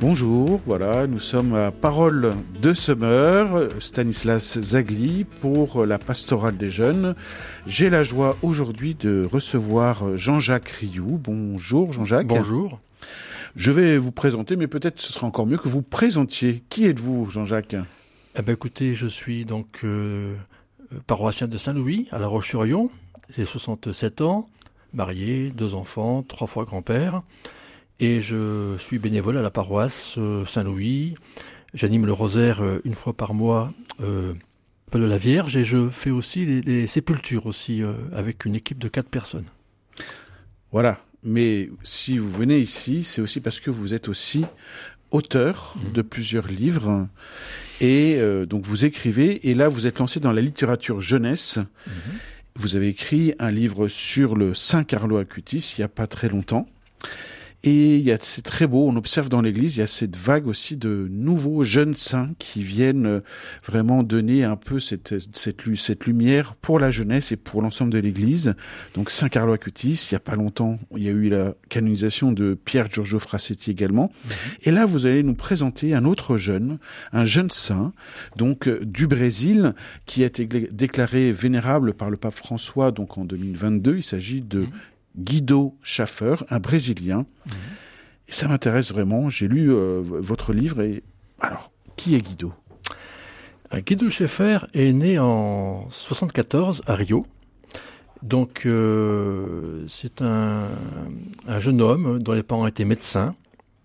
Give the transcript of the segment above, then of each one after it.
Bonjour, voilà, nous sommes à Parole de Semeur, Stanislas Zagli pour la pastorale des jeunes. J'ai la joie aujourd'hui de recevoir Jean-Jacques Rioux. Bonjour Jean-Jacques. Bonjour. Je vais vous présenter, mais peut-être ce sera encore mieux que vous présentiez. Qui êtes-vous, Jean-Jacques ? Écoutez, je suis donc paroissien de Saint-Louis, à La Roche-sur-Yon. J'ai 67 ans, marié, 2 enfants, 3 fois grand-père. Et je suis bénévole à la paroisse Saint-Louis. J'anime le rosaire une fois par mois, de la Vierge, et je fais aussi les sépultures aussi, avec une équipe de 4 personnes. Voilà, mais si vous venez ici, c'est aussi parce que vous êtes aussi auteur de plusieurs livres, et donc vous écrivez, et là vous êtes lancé dans la littérature jeunesse. Vous avez écrit un livre sur le Saint Carlo Acutis il n'y a pas très longtemps. Et c'est très beau, on observe dans l'Église, il y a cette vague aussi de nouveaux jeunes saints qui viennent vraiment donner un peu cette lumière pour la jeunesse et pour l'ensemble de l'Église. Donc Saint Carlo Acutis, il y a pas longtemps, il y a eu la canonisation de Pierre Giorgio Frasetti également. Et là, vous allez nous présenter un autre jeune, un jeune saint, donc du Brésil, qui a été déclaré vénérable par le pape François, donc en 2022. Il s'agit de Guido Schaffer, un Brésilien. Et ça m'intéresse vraiment. J'ai lu votre livre. Et alors, qui est Guido ? Guido Schaffer est né en 1974 à Rio. Donc, c'est un jeune homme dont les parents étaient médecins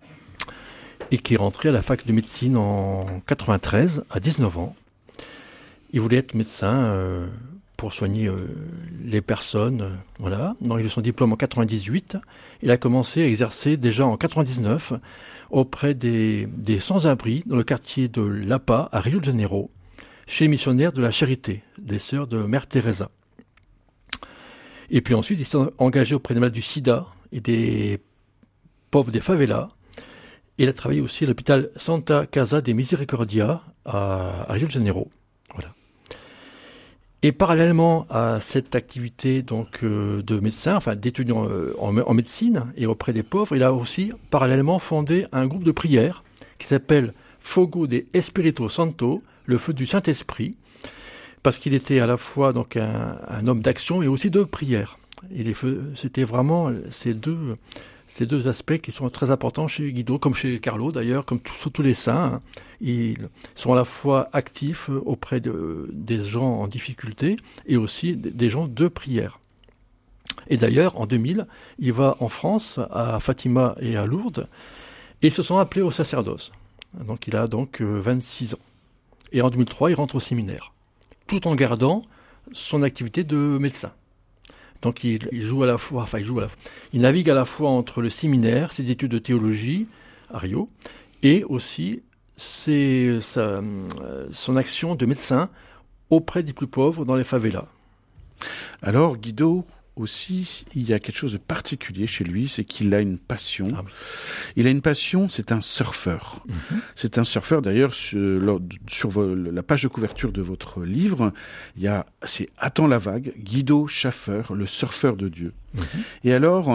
et qui est rentré à la fac de médecine en 1993 à 19 ans. Il voulait être médecin pour soigner les personnes, voilà. Donc, il a eu son diplôme en 98. Il a commencé à exercer déjà en 99 auprès des sans-abri dans le quartier de Lapa, à Rio de Janeiro, chez les missionnaires de la Charité, les sœurs de Mère Teresa. Et puis ensuite, il s'est engagé auprès des malades du sida et des pauvres des favelas. Il a travaillé aussi à l'hôpital Santa Casa de Misericordia à Rio de Janeiro. Voilà. Et parallèlement à cette activité donc de médecin, enfin d'étudiant en médecine et auprès des pauvres, il a aussi parallèlement fondé un groupe de prière qui s'appelle Fogo de Espírito Santo, le feu du Saint-Esprit, parce qu'il était à la fois donc un homme d'action et aussi de prière. Et c'était vraiment ces deux aspects qui sont très importants chez Guido, comme chez Carlo d'ailleurs, comme tous les saints. Hein. Ils sont à la fois actifs auprès des gens en difficulté et aussi des gens de prière. Et d'ailleurs, en 2000, il va en France, à Fatima et à Lourdes, et ils se sont appelés au sacerdoce. Donc il a 26 ans. Et en 2003, il rentre au séminaire, tout en gardant son activité de médecin. Donc il navigue à la fois entre le séminaire, ses études de théologie à Rio, et aussi son action de médecin auprès des plus pauvres dans les favelas. Alors Guido, aussi, il y a quelque chose de particulier chez lui, c'est qu'il a une passion. Ah oui. Il a une passion, c'est un surfeur. C'est un surfeur, d'ailleurs, sur la page de couverture de votre livre, c'est Attends la vague, Guido Schaffer, le surfeur de Dieu. Et alors,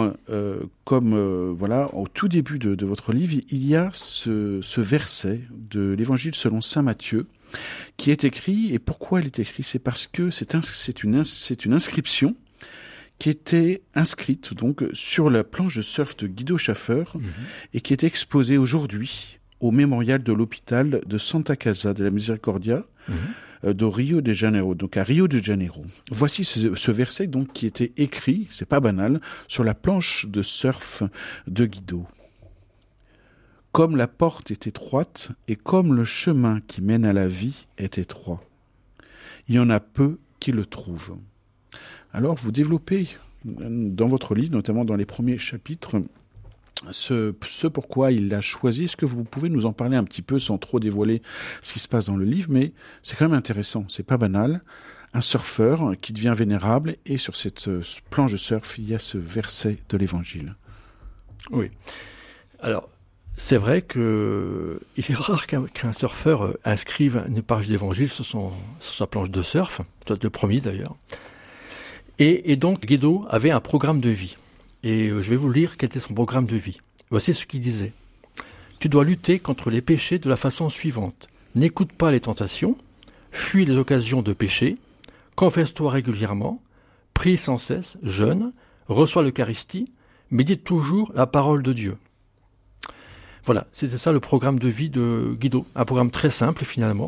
au tout début de votre livre, il y a ce verset de l'Évangile selon saint Matthieu, qui est écrit, et pourquoi il est écrit ? C'est parce que c'est une inscription qui était inscrite donc sur la planche de surf de Guido Schaffer et qui est exposée aujourd'hui au mémorial de l'hôpital de Santa Casa de la Misericordia de Rio de Janeiro, donc à Rio de Janeiro. Voici ce verset donc qui était écrit, c'est pas banal, sur la planche de surf de Guido. Comme la porte est étroite et comme le chemin qui mène à la vie est étroit, il y en a peu qui le trouvent. Alors, vous développez dans votre livre, notamment dans les premiers chapitres, ce pourquoi il l'a choisi. Est-ce que vous pouvez nous en parler un petit peu sans trop dévoiler ce qui se passe dans le livre ? Mais c'est quand même intéressant, c'est pas banal. Un surfeur qui devient vénérable et sur cette planche de surf, il y a ce verset de l'Évangile. Oui. Alors, c'est vrai qu'il est rare qu'un surfeur inscrive une page d'Évangile sur sa planche de surf, peut-être le premier d'ailleurs. Et donc, Guido avait un programme de vie. Et je vais vous lire quel était son programme de vie. Voici ce qu'il disait. « tu dois lutter contre les péchés de la façon suivante. N'écoute pas les tentations, fuis les occasions de péché, confesse-toi régulièrement, prie sans cesse, jeûne, reçois l'Eucharistie, médite toujours la parole de Dieu. Voilà, c'était ça le programme de vie de Guido, un programme très simple finalement.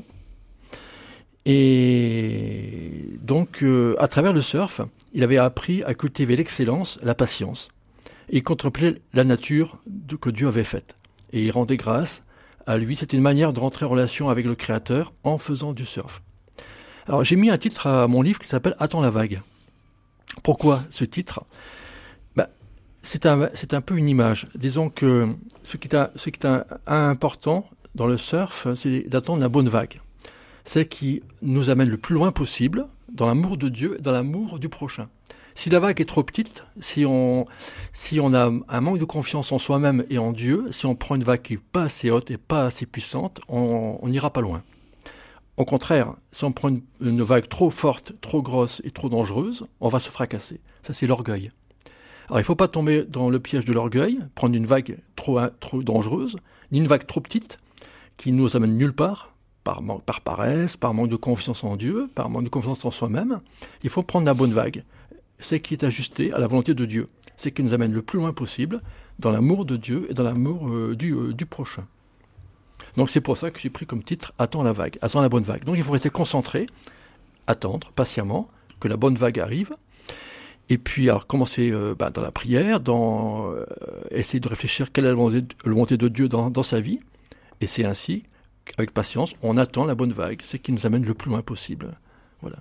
Et donc, à travers le surf, il avait appris à cultiver l'excellence, la patience. Et il contemplait la nature que Dieu avait faite. Et il rendait grâce à lui. C'était une manière de rentrer en relation avec le Créateur en faisant du surf. Alors, j'ai mis un titre à mon livre qui s'appelle « Attends la vague ». Pourquoi ce titre ? C'est un peu une image. Disons que ce qui est important dans le surf, c'est d'attendre la bonne vague. Celle qui nous amène le plus loin possible dans l'amour de Dieu et dans l'amour du prochain. Si la vague est trop petite, si on a un manque de confiance en soi-même et en Dieu, si on prend une vague qui n'est pas assez haute et pas assez puissante, on n'ira pas loin. Au contraire, si on prend une vague trop forte, trop grosse et trop dangereuse, on va se fracasser. Ça, c'est l'orgueil. Alors, il ne faut pas tomber dans le piège de l'orgueil, prendre une vague trop dangereuse, ni une vague trop petite, qui ne nous amène nulle part, par paresse, par manque de confiance en Dieu, par manque de confiance en soi-même. Il faut prendre la bonne vague. C'est qui est ajusté à la volonté de Dieu. C'est qui nous amène le plus loin possible dans l'amour de Dieu et dans l'amour du prochain. Donc c'est pour ça que j'ai pris comme titre « Attends la vague », « Attends la bonne vague ». Donc il faut rester concentré, attendre patiemment que la bonne vague arrive. Et puis, alors, commencer dans la prière, essayer de réfléchir quelle est la volonté de Dieu dans sa vie. Et c'est ainsi, avec patience, on attend la bonne vague, c'est qui nous amène le plus loin possible. Voilà.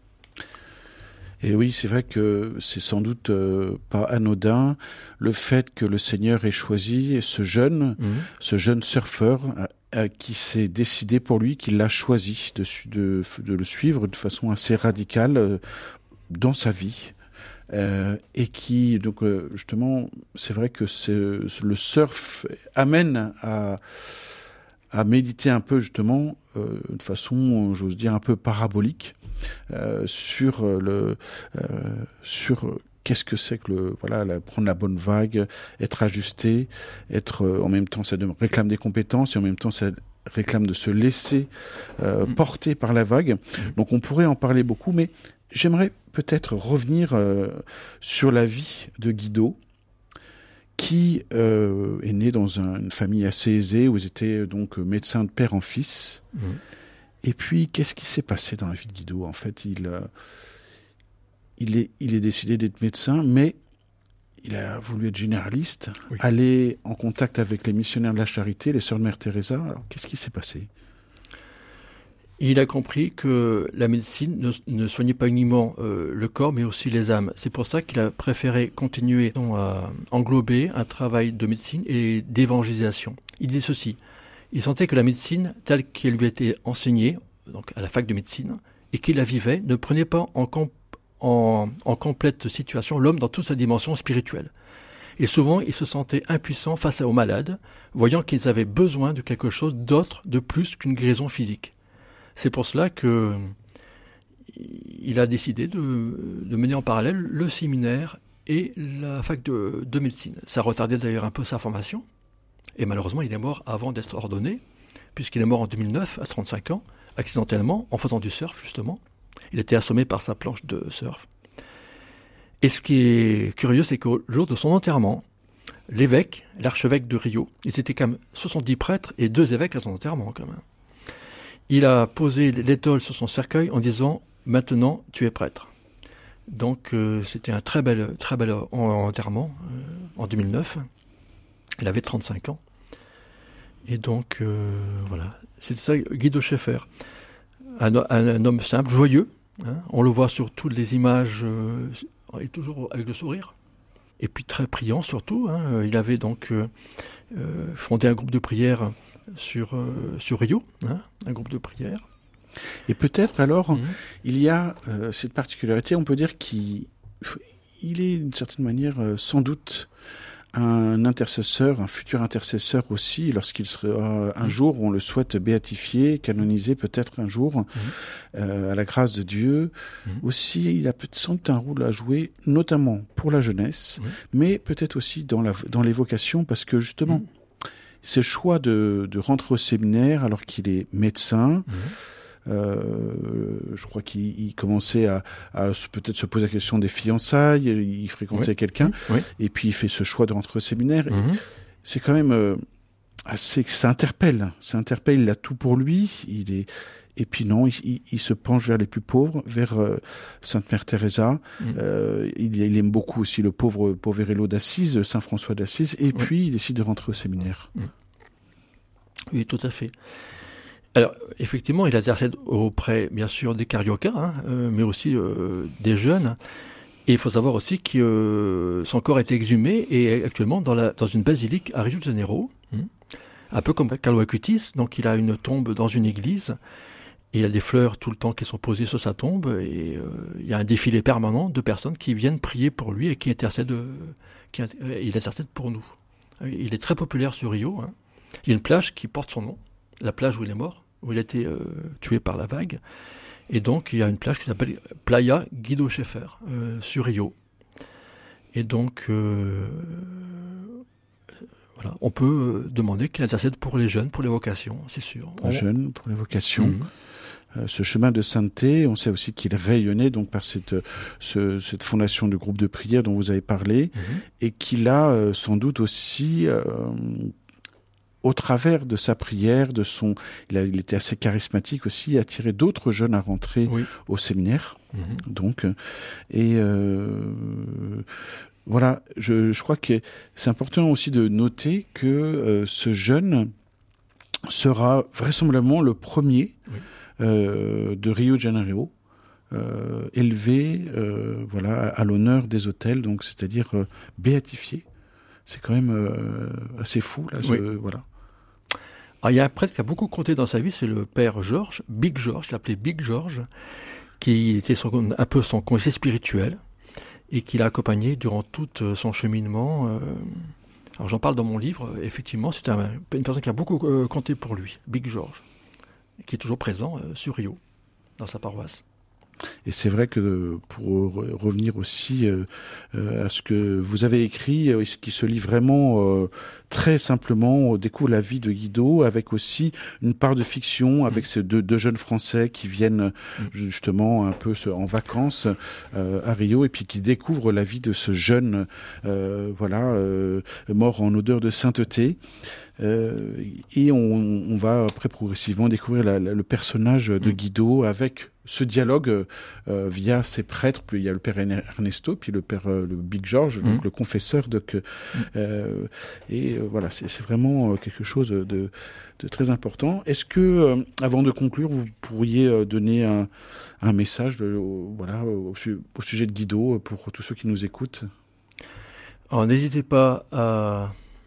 Et oui, c'est vrai que c'est sans doute pas anodin le fait que le Seigneur ait choisi ce jeune surfeur qui s'est décidé pour lui, qu'il l'a choisi de le suivre de façon assez radicale dans sa vie. Et qui, donc justement, c'est vrai que le surf amène à méditer un peu justement de façon, j'ose dire, un peu parabolique sur qu'est-ce que c'est que prendre la bonne vague, être ajusté, être en même temps ça réclame des compétences et en même temps ça réclame de se laisser porter par la vague. Donc on pourrait en parler beaucoup, mais j'aimerais peut-être revenir sur la vie de Guido, qui est né dans une famille assez aisée, où ils étaient donc médecins de père en fils. Et puis, qu'est-ce qui s'est passé dans la vie de Guido ? En fait, il est décidé d'être médecin, mais il a voulu être généraliste, aller en contact avec les missionnaires de la charité, les sœurs de Mère Teresa. Alors, qu'est-ce qui s'est passé ? Il a compris que la médecine ne soignait pas uniquement le corps, mais aussi les âmes. C'est pour ça qu'il a préféré continuer à englober un travail de médecine et d'évangélisation. Il disait ceci, il sentait que la médecine, telle qu'elle lui était enseignée, donc à la fac de médecine, et qu'il la vivait, ne prenait pas en complète situation l'homme dans toute sa dimension spirituelle. Et souvent, il se sentait impuissant face aux malades, voyant qu'ils avaient besoin de quelque chose d'autre, de plus qu'une guérison physique. C'est pour cela que il a décidé de mener en parallèle le séminaire et la fac de médecine. Ça retardait d'ailleurs un peu sa formation. Et malheureusement, il est mort avant d'être ordonné, puisqu'il est mort en 2009, à 35 ans, accidentellement, en faisant du surf, justement. Il était assommé par sa planche de surf. Et ce qui est curieux, c'est qu'au jour de son enterrement, l'évêque, l'archevêque de Rio, ils étaient quand même 70 prêtres et 2 évêques à son enterrement, quand même. Il a posé l'étole sur son cercueil en disant « Maintenant, tu es prêtre ». Donc, c'était un très bel enterrement en 2009. Il avait 35 ans. Et donc, voilà. C'était ça, Guido Schaeffer. Un homme simple, joyeux. Hein. On le voit sur toutes les images, il est toujours avec le sourire. Et puis très priant surtout. Hein. Il avait donc fondé un groupe de prière sur Rio, hein, un groupe de prière. Et peut-être alors, il y a cette particularité, on peut dire qu'il est d'une certaine manière sans doute un intercesseur, un futur intercesseur aussi, lorsqu'il sera un jour, on le souhaite béatifié, canonisé peut-être un jour, à la grâce de Dieu. Aussi, il a sans doute un rôle à jouer, notamment pour la jeunesse, mais peut-être aussi dans les vocations, parce que justement, ce choix de rentrer au séminaire alors qu'il est médecin. Je crois qu'il commençait à peut-être se poser la question des fiançailles, il fréquentait quelqu'un, et puis il fait ce choix de rentrer au séminaire. Et c'est quand même ça interpelle, il a tout pour lui, et puis non, il se penche vers les plus pauvres, vers Sainte Mère Teresa. Il aime beaucoup aussi le pauvre Poverello d'Assise, Saint François d'Assise, et puis il décide de rentrer au séminaire. Oui, tout à fait. Alors, effectivement, il intercède auprès, bien sûr, des cariocas, mais aussi des jeunes. Et il faut savoir aussi que son corps a été exhumé et est actuellement dans une basilique à Rio de Janeiro, un peu comme Carlo Acutis. Donc, il a une tombe dans une église et il y a des fleurs tout le temps qui sont posées sur sa tombe. Et il y a un défilé permanent de personnes qui viennent prier pour lui et qui intercèdent. Il intercède pour nous. Il est très populaire sur Rio. Il y a une plage qui porte son nom, la plage où il est mort, où il a été tué par la vague. Et donc, il y a une plage qui s'appelle Playa Guido Schaeffer, sur Rio. Et donc, voilà, on peut demander qu'il intercède pour les jeunes, pour les vocations, c'est sûr. Les jeunes, pour les vocations. Ce chemin de sainteté, on sait aussi qu'il rayonnait donc par cette fondation de groupe de prière dont vous avez parlé, et qu'il a sans doute aussi... au travers de sa prière, il était assez charismatique aussi, attiré d'autres jeunes à rentrer au séminaire. Donc, et voilà, je crois que c'est important aussi de noter que ce jeune sera vraisemblablement le premier de Rio de Janeiro, élevé, voilà, à l'honneur des autels, donc c'est-à-dire béatifié. C'est quand même assez fou là. Voilà. Alors, il y a un prêtre qui a beaucoup compté dans sa vie, c'est le père Georges, Big George, il l'appelait Big George, qui était un peu son conseiller spirituel et qui l'a accompagné durant tout son cheminement. Alors j'en parle dans mon livre, effectivement, c'est une personne qui a beaucoup compté pour lui, Big George, qui est toujours présent sur Rio, dans sa paroisse. Et c'est vrai que pour revenir aussi à ce que vous avez écrit, ce qui se lit vraiment très simplement, on découvre la vie de Guido avec aussi une part de fiction avec ces deux jeunes Français qui viennent justement un peu en vacances à Rio et puis qui découvrent la vie de ce jeune mort en odeur de sainteté. Et on va après progressivement découvrir le personnage de Guido avec ce dialogue via ses prêtres. Puis il y a le père Ernesto, puis le Big George, donc le confesseur. Voilà, c'est vraiment quelque chose de très important. Est-ce que, avant de conclure, vous pourriez donner un message au sujet de Guido pour tous ceux qui nous écoutent? Alors, n'hésitez pas à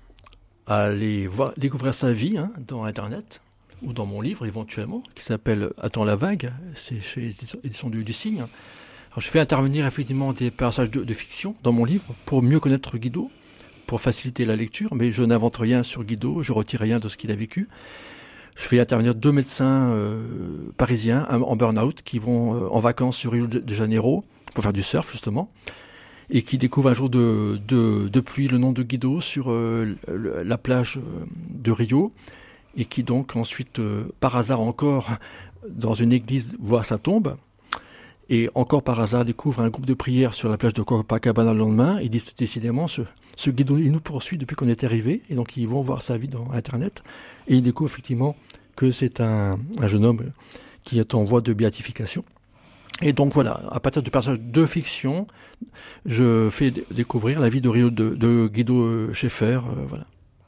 aller découvrir sa vie dans Internet ou dans mon livre éventuellement, qui s'appelle Attends la vague, c'est chez Édition du Cygne. Alors, je fais intervenir effectivement des personnages de fiction dans mon livre pour mieux connaître Guido, pour faciliter la lecture, mais je n'invente rien sur Guido, je retire rien de ce qu'il a vécu. Je fais intervenir 2 médecins parisiens en burn-out qui vont en vacances sur Rio de Janeiro pour faire du surf justement, et qui découvrent un jour de pluie le nom de Guido sur la plage de Rio, et qui donc ensuite, par hasard encore, dans une église, voit sa tombe, et encore par hasard découvre un groupe de prière sur la plage de Copacabana le lendemain. Ils disent décidément, ce Guido, il nous poursuit depuis qu'on est arrivé, et donc ils vont voir sa vie dans Internet, et ils découvrent effectivement que c'est un jeune homme qui est en voie de béatification. Et donc voilà, à partir du personnage de fiction, je fais découvrir la vie de Guido Schaeffer, voilà.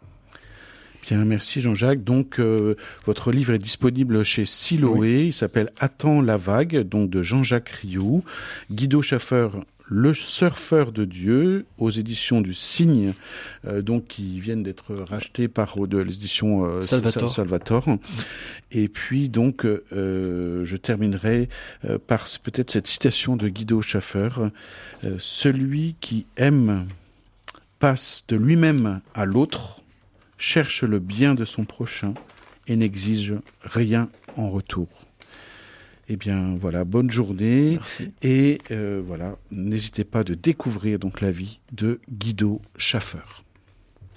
Bien, merci Jean-Jacques. Donc, votre livre est disponible chez Siloé. Il s'appelle Attends la vague, donc de Jean-Jacques Rioux. Guido Schaeffer, le surfeur de Dieu, aux éditions du Cygne, donc qui viennent d'être rachetées par les éditions Salvator. Et puis donc, je terminerai par peut-être cette citation de Guido Schaeffer: celui qui aime passe de lui-même à l'autre, cherche le bien de son prochain et n'exige rien en retour. Eh bien, voilà, bonne journée. Merci. Et voilà, n'hésitez pas de découvrir donc la vie de Guido Schaeffer.